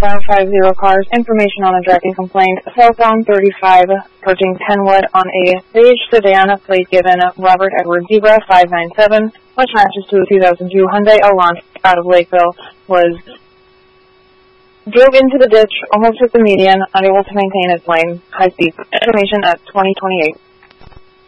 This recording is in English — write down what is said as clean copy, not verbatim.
50 cars. Information on the driving complaint. Cell phone 35 approaching Kenwood on a beige sedan. Plate given Robert Edward Zebra 597, which matches to the 2002 Hyundai Elantra out of Lakeville. Drove into the ditch, almost hit the median, unable to maintain its lane. High speed. Information at 2028.